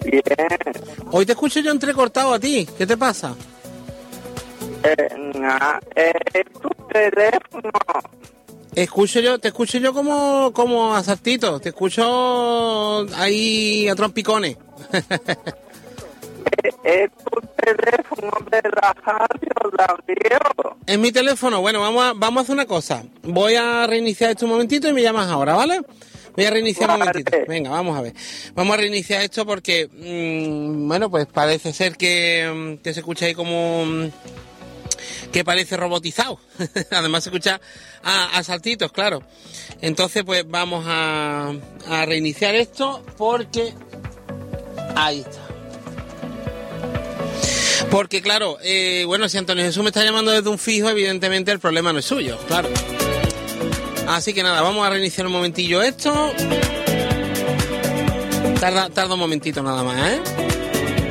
Bien. Hoy te escucho yo entrecortado a ti. ¿Qué te pasa? Nada, es tu teléfono. Te escucho yo como a saltito. Te escucho ahí a trompicones. Es tu teléfono de la radio, Darío. Es mi teléfono. Bueno, vamos a hacer una cosa. Voy a reiniciar esto un momentito y me llamas ahora, ¿vale? Voy a reiniciar un momentito. Venga, vamos a ver. Vamos a reiniciar esto porque, bueno, pues parece ser que se escucha ahí como... que parece robotizado. Además se escucha a saltitos, claro. Entonces, pues vamos a reiniciar esto porque... Ahí está. Porque, claro, bueno, si Antonio Jesús me está llamando desde un fijo, evidentemente el problema no es suyo, claro. Así que nada, vamos a reiniciar un momentillo esto. Tarda un momentito nada más, ¿eh?